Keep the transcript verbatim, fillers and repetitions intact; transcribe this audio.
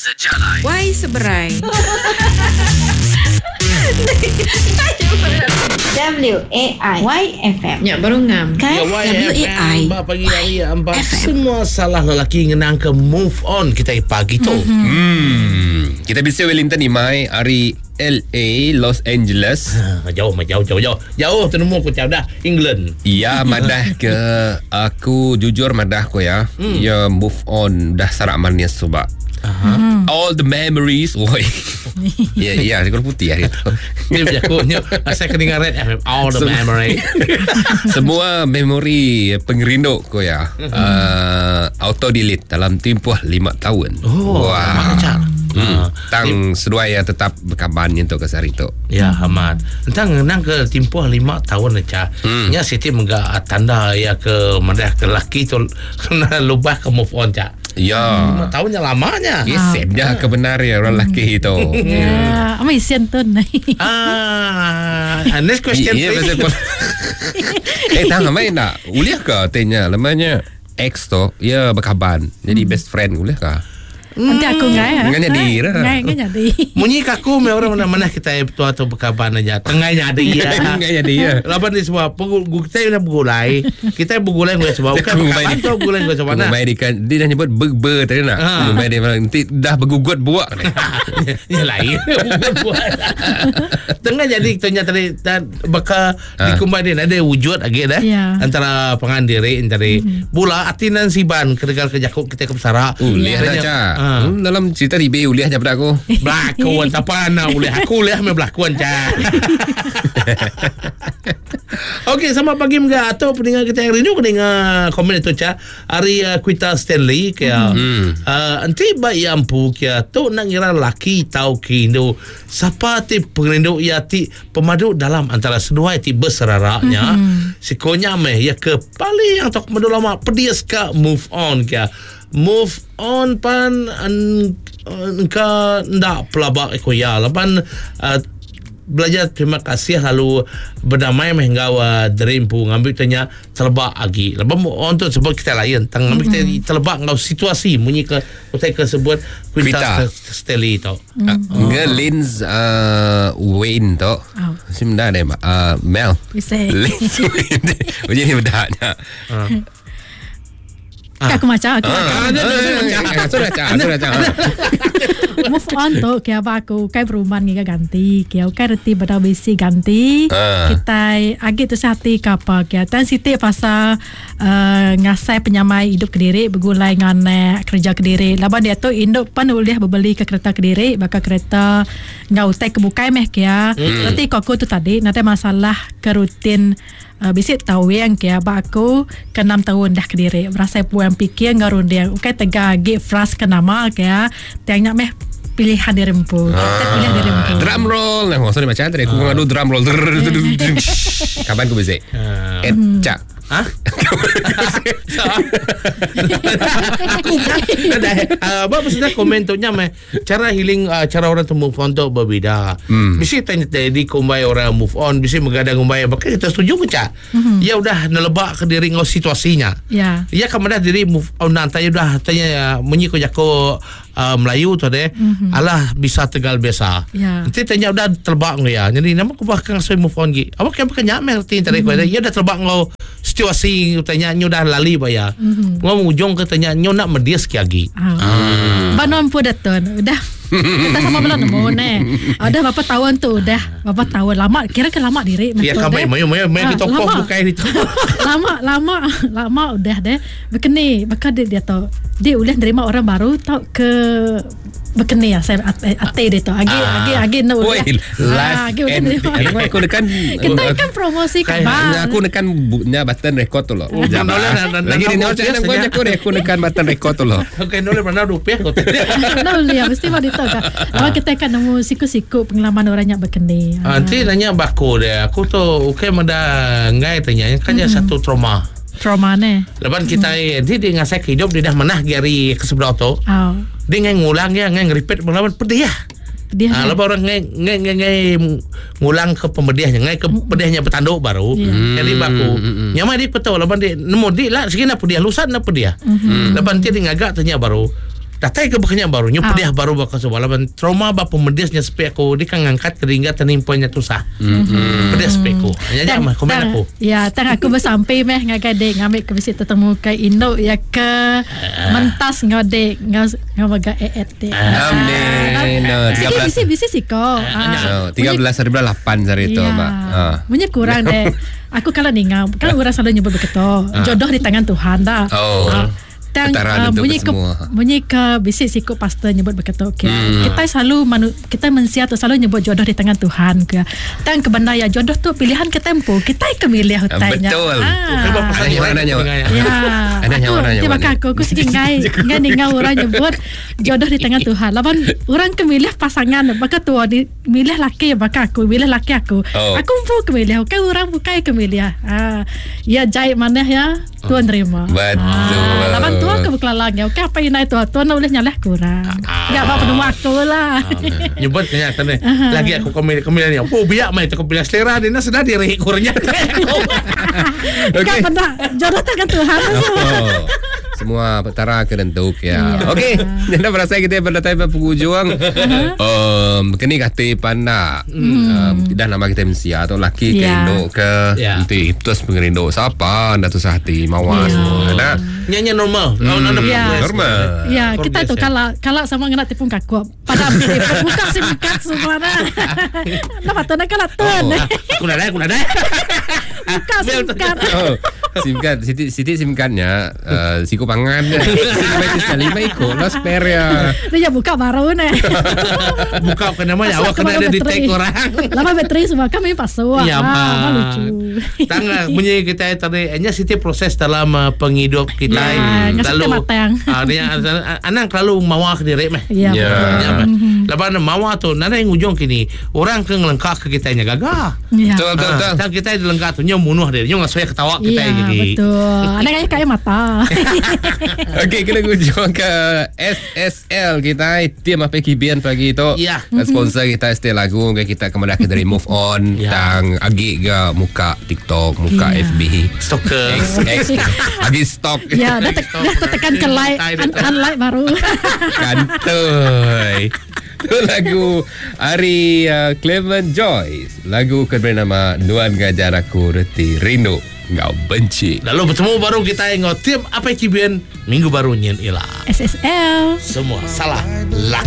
Sejalai. Why seberai? W A I Y F M. Ya, baru ngam. Kan? Ya, W A I Ba pagi hari amba semua salah lelaki ngenang ke move on kita pagi tu. Hmm. Kita bisa Wellington ni mai hari L A Los Angeles. Ha, jauh mah jauh jauh jauh. Jauh tu nemu aku dah England. Ya madah ke aku jujur madah ko ya. Hmm. Ya move on dah sarak manis sebab. Uh-huh. All the memories. Oi. Ya ya dia putih hari tu. Dia berjakunya saya kedengar red F M all the Sem- memory. Semua memori pengerindu ko ya. Uh, auto delete dalam tempoh lima tahun. Oh, macam. Hmm. Tang seduai ya tetap berkaban untuk ke hari tu. Ya, Ahmad. Entang nang ke tempoh lima tahun aja. Hmm. Nya Siti mengga tanda ya ke madah ke lelaki tu kena lubah ke move on ja. Ya. lima tahunnya lamanya. Yes, dia kebenar ya orang lelaki itu. Ya, amai sian tu nai. Ah, next question Iya, please. betul. Eh, tang amai nak uliah ke tanya lamanya ex tu, ya berkaban. Jadi best friend uliah ke? Nanti aku ngai ya. Ngai jadi lah. Ngai ngai jadi. Munyi kaku me orang mana-mana kita tua atau berkaban aja. Tengahnya ada ya. Ngai jadi ya. Laban di semua kita dah bergulai. Kita bergulai gua sebab bukan berkaban tu bergulai gua sebab mana. Ngumai dia kan dia dah nyebut ber tadi nak. Ngumai dia nanti dah bergugut buak. Ya lain. Tengah jadi tanya tadi dan bakal dikumbai dia ada wujud lagi dah antara pengandiri antara bula atinan siban kedegal kejakuk kita ke besara. Uliah dah. Hmm, dalam cerita di B uliah je pada aku. Berlakuan tak pernah uliah. Aku uliah memang berlakuan Cak. Okey, selamat pagi mga atau pendengar kita yang rindu pendengar komen itu Cak. Hari uh, Kuita Stanley kaya hmm. uh, anti bayi ampu kaya tu nak ngira laki tahu kindo siapa ti perindu ya ti pemadu dalam antara sedua ti berseraraknya hmm. sikonya meh ya ke paling yang tok madu lama pedias ka move on kaya move on pan engka ndak pelabak eko ya lapan uh, belajar terima kasih lalu berdamai menggawa dream pu ngambil tanya terlebak lagi lapan move on tu sebab kita lain tang ngambil kita terlebak ngau situasi munyi ke utai ke sebut Quinta Stanley tu nge Lins Wayne tu simda deh Mel Lins Wayne jadi bedanya Ah. Aku macam aku ah, macam sudah cak sudah cak move on tu kaya aku kai perumahan ni ganti kaya kai reti pada besi ganti ah. Kita agi tu hati kapa kaya tan siti pasal uh, ngasai penyamai hidup Kediri bergulai dengan kerja Kediri laban dia tu induk pan uliah berbeli ke kereta Kediri bakal kereta ngau tai kebukai meh kaya hmm. Nanti kau tu tadi nanti masalah kerutin Uh, bisit tahu yang kaya aku ke enam tahun dah Kediri berasa puan pikir ngarun dia ukai tega gi fras ke nama kaya tengok meh pilihan diri empu kita pilih diri empu drum roll nah maksudnya macam tadi aku ngadu drum roll kapan aku bisa eh cak Hah? Aku kan ada apa maksudnya komen tu nya meh cara healing uh, cara orang tu move on tu berbeza. Hmm. Bisi tanya tadi kumbai orang move on bisi menggadang kumbai bakal kita setuju ke Cak? Hmm. Ya udah nelebak ke diri ngau situasinya. Ya. Ya kemudian diri move on nanti udah tanya menyi ko jako uh, Melayu tu deh. Hmm. Alah bisa tegal biasa. Ya. Nanti tanya udah terbak ngau ya. Jadi nama ku bakal saya move on gi. Apa kan bakal nyamel tin tadi ko ya udah terbak ngau situasi tanya nyu dah lali ba ya. Mm-hmm. Ngau ujung ke tanya nyu nak medias ki lagi. Ah. ah. Banon pu daton. Udah. Kita sama belum nemu ne. Udah berapa tahun tu udah. Berapa tahun lama kira ke lama diri. Ya kamai mayu mayu mayu kita tokoh bukai itu. Lama lama lama udah deh. Bekeni bakal dia dia tu. Dia udah nerima orang baru tau ke bekeni ya saya ate dia tu. Agi agi agi no. Woi, live and aku dekan kita kan promosi kabar. Aku dekan nya button record tu loh. Lagi di note channel aku aku aku dekan button record tu loh. Oke, noleh pernah rupiah kau. Noleh mesti mau ditau kan. Kalau kita kan nemu siku-siku pengalaman orangnya bekeni. Nanti nanya baku dia. Aku tu oke mada ngai tanya kan satu trauma. Trauma ne. Lepas kita hmm. dia dia ngasai hidup dia dah menah dari ke sebelah tu. Oh. Dia ngai ngulang ya, ngai repeat pengalaman pedih ya. Pedih. Ah, lepas orang ngai ngai ngai, ngai ngulang ke pemedihnya, ngai ke pedihnya bertanduk baru. Yeah. Jadi baku. Mm-hmm. Nyama dia betul lepas dia nemu dia lah segini apa dia lusan apa dia. Mm-hmm. Lepas dia ngagak tanya baru. Datai ke bekanya baru nyu Ah. pediah baru bakal sebalaban trauma ba pemedisnya sepek aku dia kan ngangkat keringga tenimponya tusah. Hmm. Pediah spekku. Nya Tang- mah komen tang- aku. Ya, tang aku bersampai meh ngagadek ngambil ke bisi tetemu ke Indo ya ke mentas ngodek ngamaga eet dek. Amin. No, tiga belas. Bisi bisi sih kok. No, tiga belas hari bulan lapan hari itu, Mbak. Ah. Punya kurang deh. Aku kalau ningau, kan orang selalu nyebut begitu. Jodoh di tangan Tuhan dah. Oh. Ah. Dan Ketara uh, untuk bunyi ke semua. bunyi ke bisik siku pastor nyebut begitu. Okay. Hmm. Kita selalu manu, kita mensia tu selalu nyebut jodoh di tangan Tuhan. Okay. Dan kebenar ya jodoh tu pilihan ke tempo. Kita kemilih hutainya. Betul. Kenapa pasal Ada yang lain nanya, Wak? ketinggalan? Ya, Ada yang aku, nanya, dia Wak? bakal aku, aku sikit ngai, ngai ningau orang nyebut jodoh di tangan Tuhan. Lawan orang kemilih pasangan, bakal tua di milih laki bakal aku, milih laki aku. Oh. Aku pun kemilih, kan orang bukan kemilih. Ah, ya jahit mana ya, Tuhan terima. Betul. Ah, lawan tua ke berkelalangnya, oke apa ini tu, Tuhan boleh nyalah kurang. Enggak apa penuh aku lah. Nyebut kenyataan ni. Lagi aku komedi komedi ni. Oh biak mai tu komedi selera dia nak sedar dia rehik kurnya. Enggak pernah jodoh tangan Tuhan. Oh. Semua petara kena tentu ya. Ya. Okey, jangan berasa kita pada time penghujung. Um, kini kata panda. Um, dah nama kita mensia atau laki ke Ya. Indo ke Ya. nanti terus pengerindo siapa anda tu sahati mawas Ya. semua. Nah, Nyanyi normal. Hmm, Ya. normal. Ya, Luar kita tu biasa. kalau kalau sama ngena tipung kaku. Pada ambil buka singkat semua nah. Nama tu nak kalah tun. Oh. Aku dah dah, aku dah dah. Buka singkat. Oh, SIM card Siti Siti SIM cardnya uh, siku pangan. Siti sekali mai ikut lah spare ya. Dia buka baru ni. Buka kena mah Asal awak kena kemana ada di bateri? take orang. Lama bateri semua kami pasua. Ya, ah, lucu. Tangga bunyi kita tadi hanya setiap proses dalam uh, penghidup kita. Ya, ngasih lalu matang. ah, dia anak lalu mawak diri meh. Ya. Ya. betul. Ya, lepas mawa tu nada yang ujung kini orang ke ngelengkak ke kita nya gagah. Ya. Betul betul betul. Ah, kita di lengkak tu nya munuh dia, nya ngasuh ketawa kita Iya, jadi. betul. Ada kayak kayak mata. Okey, kita kunjung ke S S L kita tim apa kibian pagi tu. Ya. Sponsor kita stay lagu ke kita kemana ke dari Move On Ya. tang agi ke muka TikTok, muka Ya. F B. Stoker. X X agi stok. Ya, dah, te- dah tekan ke like, un- unlike baru. Kantoi. Itu lagu Ari uh, Clement Joyce. Lagu kan bernama Nuan Gajar Aku Reti Rindu Ngau Benci. Lalu bertemu baru kita yang tim apa kibian minggu baru nyen ilah. S S L. Semua salah lak.